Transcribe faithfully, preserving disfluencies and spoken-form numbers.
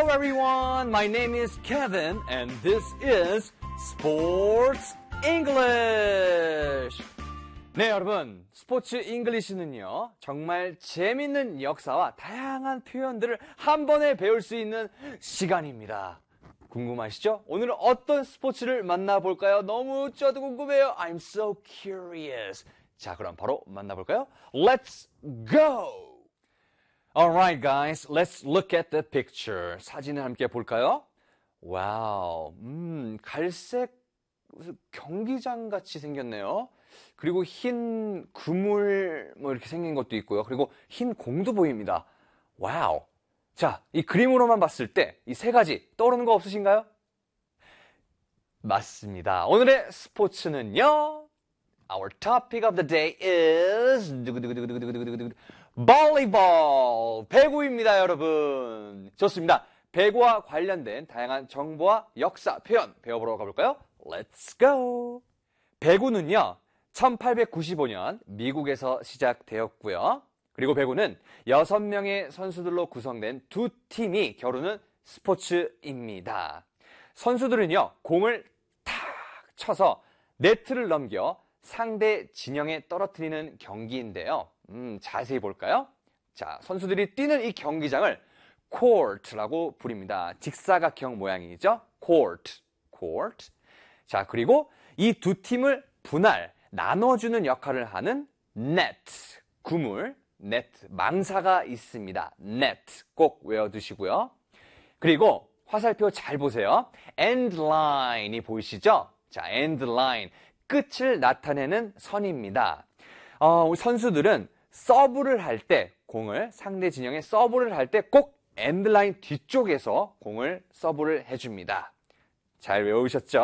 everyone. My name is Kevin and this is Sports English. 네, 여러분. 스포츠 잉글리시는요, 정말 재밌는 역사와 다양한 표현들을 한 번에 배울 수 있는 시간입니다. 궁금하시죠? 오늘은 어떤 스포츠를 만나볼까요? 너무 저도 궁금해요. I'm so curious. 자, 그럼 바로 만나볼까요? Let's go! Alright, guys. Let's look at the picture. 사진을 함께 볼까요? 와우, 음, 갈색 경기장 같이 생겼네요. 그리고 흰 그물 뭐 이렇게 생긴 것도 있고요. 그리고 흰 공도 보입니다. 와우. 자, 이 그림으로만 봤을 때 이 세 가지 떠오르는 거 없으신가요? 맞습니다. 오늘의 스포츠는요. Our topic of the day is volleyball. 배구입니다, 여러분. 좋습니다. 배구와 관련된 다양한 정보와 역사, 표현 배워보러 가볼까요? Let's go. 배구는요. 천팔백구십오 년 미국에서 시작되었고요. 그리고 배구는 여섯 명의 선수들로 구성된 두 팀이 겨루는 스포츠입니다. 선수들은요, 공을 탁 쳐서 네트를 넘겨 상대 진영에 떨어뜨리는 경기인데요. 음, 자세히 볼까요? 자, 선수들이 뛰는 이 경기장을 court라고 부릅니다. 직사각형 모양이죠. court, court. 자, 그리고 이 두 팀을 분할, 나눠주는 역할을 하는 net, 그물, net, 망사가 있습니다. net, 꼭 외워두시고요. 그리고 화살표 잘 보세요. end line이 보이시죠? 자, end line, 끝을 나타내는 선입니다. 어, 우리 선수들은 서브를 할 때, 공을 상대 진영에 서브를 할 때 꼭 end line 뒤쪽에서 공을 서브를 해줍니다. 잘 외우셨죠?